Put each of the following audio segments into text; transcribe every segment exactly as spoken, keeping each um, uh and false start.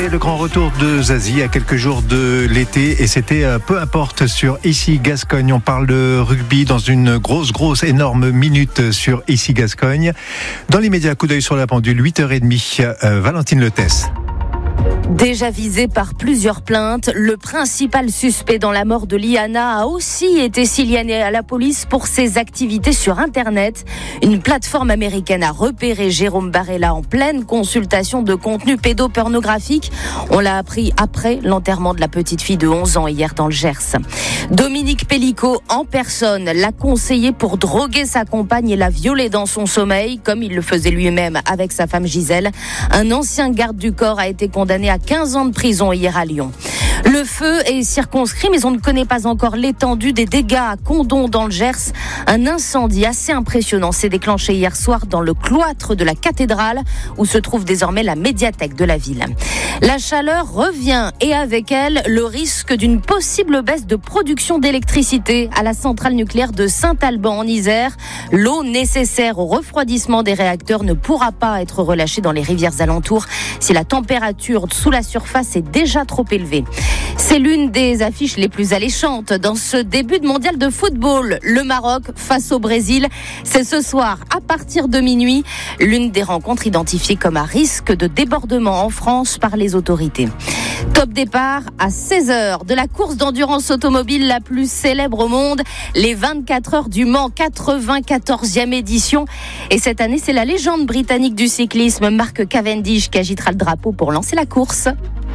C'est le grand retour de Zazie à quelques jours de l'été et c'était euh, peu importe sur Ici Gascogne. On parle de rugby dans une grosse, grosse, énorme minute sur Ici Gascogne. Dans l'immédiat, coup d'œil sur la pendule, huit heures trente, euh, Valentine Lethès. Déjà visé par plusieurs plaintes, le principal suspect dans la mort de Liana a aussi été signalé à la police pour ses activités sur Internet. Une plateforme américaine a repéré Jérôme Barella en pleine consultation de contenu pédopornographique. On l'a appris après l'enterrement de la petite fille de onze ans hier dans le Gers. Dominique Pellicot en personne l'a conseillé pour droguer sa compagne et la violer dans son sommeil, comme il le faisait lui-même avec sa femme Gisèle. Un ancien garde du corps a été condamné à quinze ans de prison hier à Lyon. Le feu est circonscrit, mais on ne connaît pas encore l'étendue des dégâts à Condom dans le Gers. Un incendie assez impressionnant s'est déclenché hier soir dans le cloître de la cathédrale, où se trouve désormais la médiathèque de la ville. La chaleur revient et avec elle, le risque d'une possible baisse de production d'électricité à la centrale nucléaire de Saint-Alban en Isère. L'eau nécessaire au refroidissement des réacteurs ne pourra pas être relâchée dans les rivières alentours si la température sous la surface est déjà trop élevée. C'est l'une des affiches les plus alléchantes dans ce début de mondial de football. Le Maroc face au Brésil, c'est ce soir à partir de minuit, l'une des rencontres identifiées comme à risque de débordement en France par les autorités. Top départ à seize heures de la course d'endurance automobile la plus célèbre au monde, les vingt-quatre heures du Mans, quatre-vingt-quatorzième édition. Et cette année, c'est la légende britannique du cyclisme, Mark Cavendish, qui agitera le drapeau pour lancer la course.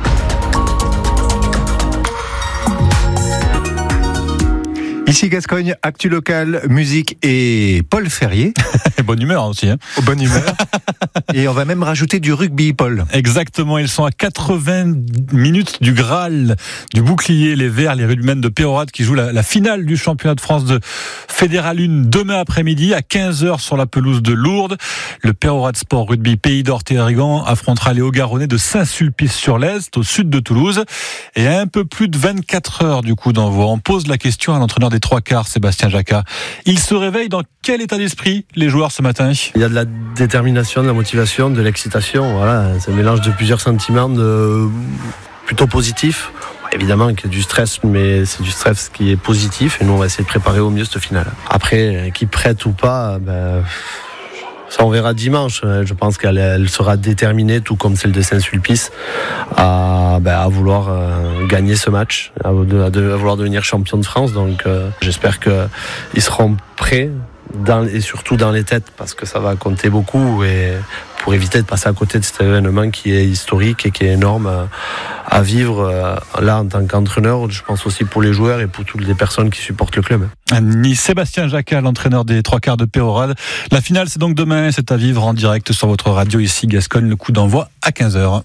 Ici Gascogne, actu local, musique et Paul Ferrier. Bonne humeur aussi. Hein. Oh, bonne humeur. Et on va même rajouter du rugby, Paul. Exactement, ils sont à quatre-vingts minutes du Graal, du bouclier, les Verts, les rugbymen de Peyrehorade qui jouent la, la finale du championnat de France de Fédéral un demain après-midi à quinze heures sur la pelouse de Lourdes. Le Peyrehorade Sport Rugby Pays d'Orthez-Rigan affrontera les Hauts-Garonnais de Saint-Sulpice-sur-l'Est, au sud de Toulouse. Et à un peu plus de vingt-quatre heures du coup d'envoi, on pose la question à l'entraîneur des trois quarts, Sébastien Jacquat. Il se réveille dans quel état d'esprit, les joueurs, ce matin ? Il y a de la détermination, de la motivation, de l'excitation. Voilà, c'est un mélange de plusieurs sentiments de... plutôt positifs. Évidemment qu'il y a du stress, mais c'est du stress qui est positif. Et nous, on va essayer de préparer au mieux cette finale. Après, qui prête ou pas, ben... ça on verra dimanche. Je pense qu'elle elle sera déterminée, tout comme celle de Saint-Sulpice, à, ben, à vouloir euh, gagner ce match, à, à, à vouloir devenir champion de France. Donc euh, j'espère qu'ils seront prêts dans, et surtout dans les têtes, parce que ça va compter beaucoup, et pour éviter de passer à côté de cet événement qui est historique et qui est énorme à, à vivre euh, là en tant qu'entraîneur. Je pense aussi pour les joueurs et pour toutes les personnes qui supportent le club. Sébastien Jacquat, l'entraîneur des trois quarts de Peyrehorade. La finale, c'est donc demain, c'est à vivre en direct sur votre radio ici Gascogne. Le coup d'envoi à quinze heures.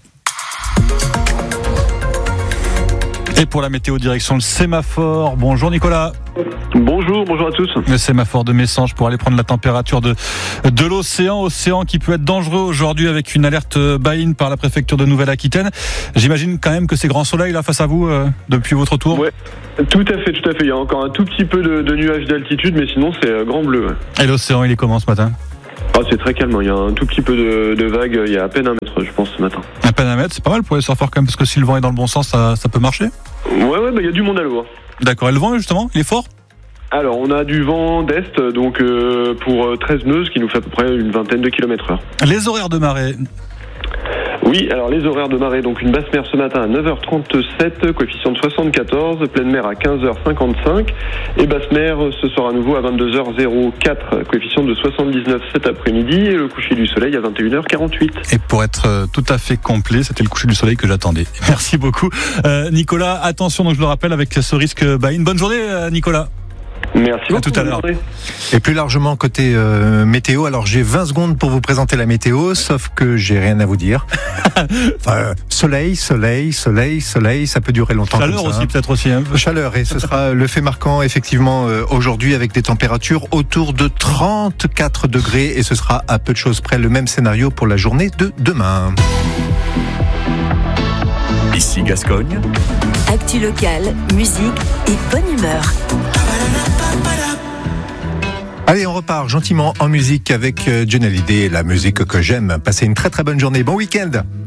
Et pour la météo, direction le sémaphore. Bonjour Nicolas. Bonjour, bonjour à tous. Le sémaphore de Messanges pour aller prendre la température de, de l'océan. Océan qui peut être dangereux aujourd'hui avec une alerte baïne par la préfecture de Nouvelle-Aquitaine. J'imagine quand même que c'est grand soleil là face à vous euh, depuis votre tour. Ouais, tout à fait, tout à fait. Il y a encore un tout petit peu de, de nuages d'altitude, mais sinon c'est euh, grand bleu. Ouais. Et l'océan, il est comment ce matin ? Ah, c'est très calme, il y a un tout petit peu de, de vagues, il y a à peine un mètre je pense ce matin. À peine un mètre, c'est pas mal pour les surfeurs quand même, parce que si le vent est dans le bon sens, ça, ça peut marcher ? Ouais, ouais, bah il y a du monde à l'eau. Hein. D'accord, et le vent justement, il est fort ? Alors on a du vent d'est, donc euh, pour treize nœuds, ce qui nous fait à peu près une vingtaine de kilomètres heure. Les horaires de marée ? Oui, alors les horaires de marée, donc une basse mer ce matin à neuf heures trente-sept, coefficient de soixante-quatorze, pleine mer à quinze heures cinquante-cinq, et basse mer ce soir à nouveau à vingt-deux heures quatre, coefficient de soixante-dix-neuf cet après-midi, et le coucher du soleil à vingt et une heures quarante-huit. Et pour être tout à fait complet, c'était le coucher du soleil que j'attendais. Merci beaucoup. Euh, Nicolas, attention, donc je le rappelle, avec ce risque baïne. Bonne journée Nicolas. Merci beaucoup. À tout à l'heure. Et plus largement côté euh, météo, alors j'ai vingt secondes pour vous présenter la météo, sauf que j'ai rien à vous dire. Enfin, euh, soleil, soleil, soleil, soleil, ça peut durer longtemps. Chaleur comme ça, aussi, hein. peut-être aussi. Hein. Chaleur, et ce sera le fait marquant effectivement euh, aujourd'hui avec des températures autour de trente-quatre degrés, et ce sera à peu de choses près le même scénario pour la journée de demain. Ici Gascogne. Actu locale, musique et bonne humeur. Allez, on repart gentiment en musique avec Johnny Hallyday, la musique que j'aime. Passez une très très bonne journée. Bon week-end.